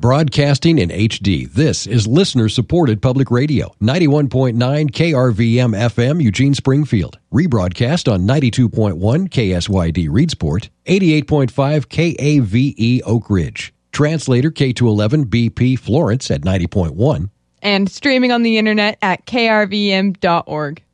Broadcasting in HD, this is listener-supported public radio. 91.9 KRVM FM, Eugene, Springfield. Rebroadcast on 92.1 KSYD, Reedsport. 88.5 KAVE, Oak Ridge. Translator K211 BP, Florence at 90.1. And streaming on the internet at krvm.org.